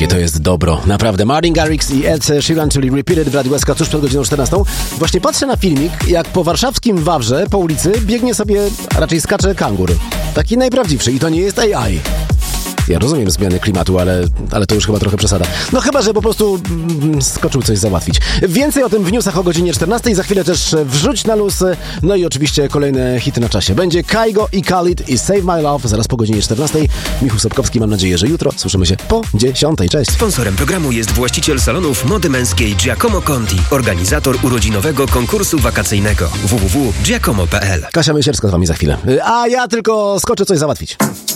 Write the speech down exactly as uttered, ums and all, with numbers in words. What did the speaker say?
Jakie to jest dobro. Naprawdę. Martin Garrix i Ed Sheeran, czyli Repeated w Radiu S K tuż przed godziną czternastą. Właśnie patrzę na filmik, jak po warszawskim Wawrze, po ulicy, biegnie sobie, a raczej skacze kangur. Taki najprawdziwszy i to nie jest A I. Ja rozumiem zmiany klimatu, ale, ale to już chyba trochę przesada. No chyba, że po prostu mm, skoczył coś załatwić. Więcej o tym w newsach o godzinie czternastej. Za chwilę też wrzuć na luz. No i oczywiście kolejne hity na czasie. Będzie Kygo i Khalid i Save My Love zaraz po godzinie czternastej. Michał Sobkowski, mam nadzieję, że jutro słyszymy się po dziesiątej. Cześć. Sponsorem programu jest właściciel salonów mody męskiej Giacomo Conti, organizator urodzinowego konkursu wakacyjnego w w w kropka giacomo kropka p l. Kasia Mysierska z wami za chwilę. A ja tylko skoczę coś załatwić.